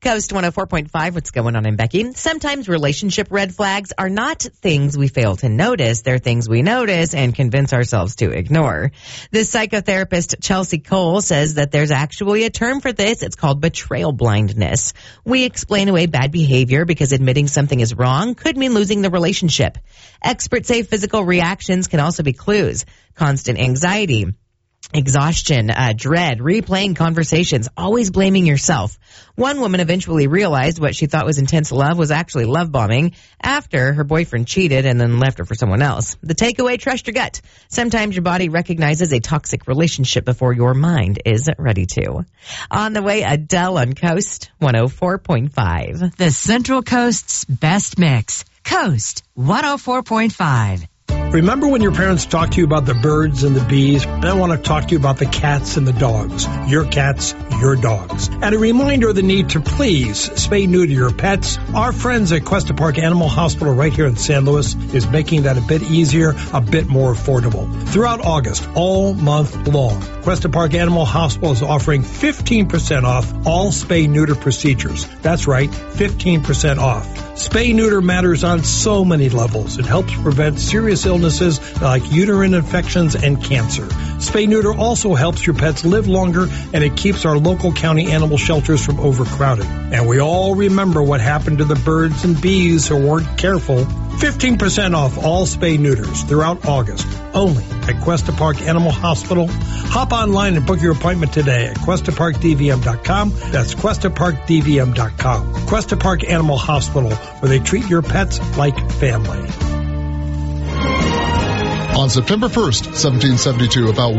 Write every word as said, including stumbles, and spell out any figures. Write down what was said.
Coast one oh four point five, what's going on in Becky? Sometimes relationship red flags are not things we fail to notice. They're things we notice and convince ourselves to ignore. This psychotherapist, Chelsea Cole, says that there's actually a term for this. It's called betrayal blindness. We explain away bad behavior because admitting something is wrong could mean losing the relationship. Experts say physical reactions can also be clues. Constant anxiety, exhaustion, uh, dread, replaying conversations, always blaming yourself. One woman eventually realized what she thought was intense love was actually love bombing after her boyfriend cheated and then left her for someone else. The takeaway, trust your gut. Sometimes your body recognizes a toxic relationship before your mind is ready to. On the way, Adele on Coast one oh four point five. The Central Coast's best mix. Coast one oh four point five. Remember when your parents talked to you about the birds and the bees? They want to talk to you about the cats and the dogs. Your cats, your dogs. And a reminder of the need to please spay neuter your pets. Our friends at Cuesta Park Animal Hospital right here in San Luis is making that a bit easier, a bit more affordable. Throughout August, all month long, Cuesta Park Animal Hospital is offering fifteen percent off all spay neuter procedures. That's right, fifteen percent off. Spay neuter matters on so many levels. It helps prevent serious illnesses like uterine infections and cancer. Spay neuter also helps your pets live longer, and it keeps our local county animal shelters from overcrowding. And we all remember what happened to the birds and bees who weren't careful. fifteen percent off all spay neuters throughout August, only at Cuesta Park Animal Hospital. Hop online and book your appointment today at Cuesta Park D V M dot com. That's Cuesta Park D V M dot com. Cuesta Park Animal Hospital, where they treat your pets like family. On September first, seventeen seventy-two, about